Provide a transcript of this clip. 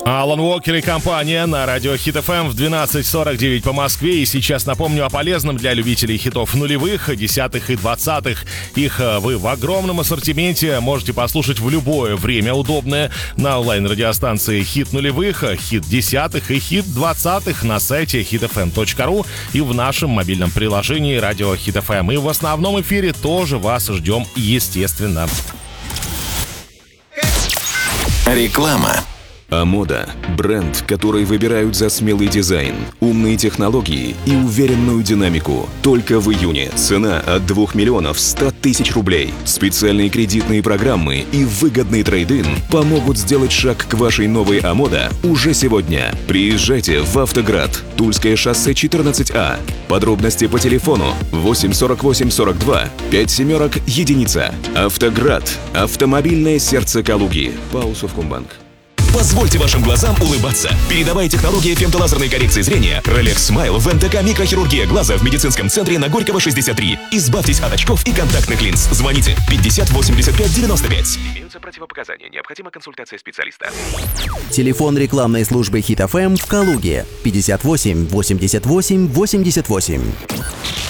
Алан Уокер и компания на радио Хит ФМ в 12:49 по Москве. И сейчас напомню о полезном для любителей хитов нулевых, десятых и двадцатых. Их вы в огромном ассортименте можете послушать в любое время удобное на онлайн-радиостанции Хит нулевых, Хит десятых и Хит двадцатых на сайте hitfm.ru и в нашем мобильном приложении радио Хит ФМ. И в основном эфире тоже вас ждем, естественно. Реклама. Амода – бренд, который выбирают за смелый дизайн, умные технологии и уверенную динамику. Только в июне цена от 2 миллионов 100 тысяч рублей. Специальные кредитные программы и выгодный трейд-ин помогут сделать шаг к вашей новой Амода уже сегодня. Приезжайте в Автоград, Тульское шоссе 14А. Подробности по телефону 8 48 42 5 семерок единица. Автоград – автомобильное сердце Калуги. ПАО Совкомбанк. Позвольте вашим глазам улыбаться. Передовая технология фемтолазерной коррекции зрения Rolex Smile в НТК микрохирургия глаза в медицинском центре на Горького 63. Избавьтесь от очков и контактных линз. Звоните 50 85 95. Имеются противопоказания. Необходима консультация специалиста. Телефон рекламной службы Хит ФМ в Калуге 58 88 88.